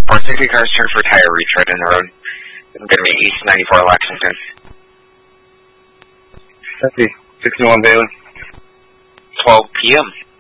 460 cars turn for tire retread in the road. It's going to be East 94 Lexington. That's the 61 Bailey. 12 p.m.